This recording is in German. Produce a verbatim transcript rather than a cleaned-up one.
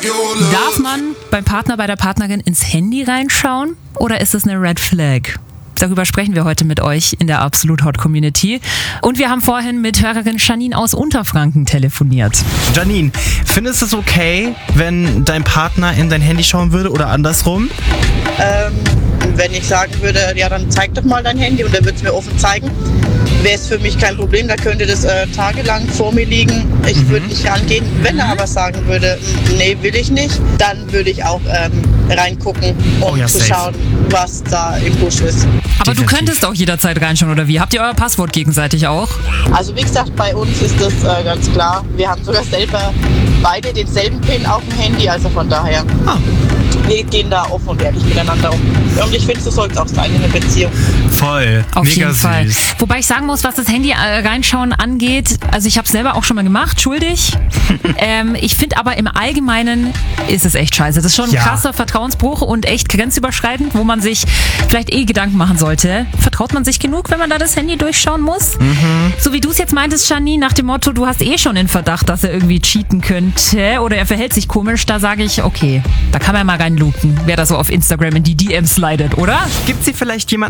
Darf man beim Partner, bei der Partnerin ins Handy reinschauen oder ist es eine Red Flag? Darüber sprechen wir heute mit euch in der Absolut Hot Community. Und wir haben vorhin mit Hörerin Janine aus Unterfranken telefoniert. Janine, findest du es okay, wenn dein Partner in dein Handy schauen würde oder andersrum? Ähm, wenn ich sagen würde, ja dann zeig doch mal dein Handy und er würde es mir offen zeigen, wäre es für mich kein Problem, da könnte das äh, tagelang vor mir liegen. Ich mhm. würde nicht rangehen. Wenn er aber sagen würde, nee, will ich nicht, dann würde ich auch ähm, reingucken, um oh ja, zu safe. schauen, was da im Busch ist. Aber Definitiv. Du könntest auch jederzeit reinschauen, oder wie? Habt ihr euer Passwort gegenseitig auch? Also wie gesagt, bei uns ist das äh, ganz klar. Wir haben sogar selber beide denselben PIN auf dem Handy, also von daher. Ah. Wir gehen da offen und ehrlich miteinander um. Und ich finde, so soll es auch sein in einer Beziehung. Voll. Auf Mega jeden süß. Fall. Wobei ich sagen muss, was das Handy äh, reinschauen angeht, also ich habe es selber auch schon mal gemacht, schuldig. ähm, ich finde aber im Allgemeinen ist es echt scheiße. Das ist schon ein Ja. krasser Vertrauensbruch und echt grenzüberschreitend, wo man sich vielleicht eh Gedanken machen sollte. Vertraut man sich genug, wenn man da das Handy durchschauen muss? Mhm. So wie du es jetzt meintest, Janine, nach dem Motto, du hast eh schon den Verdacht, dass er irgendwie cheaten könnte oder er verhält sich komisch, da sage ich, okay, da kann man mal reinluken, wer da so auf Instagram in die D Ms slidet, oder? Gibt sie vielleicht jemanden,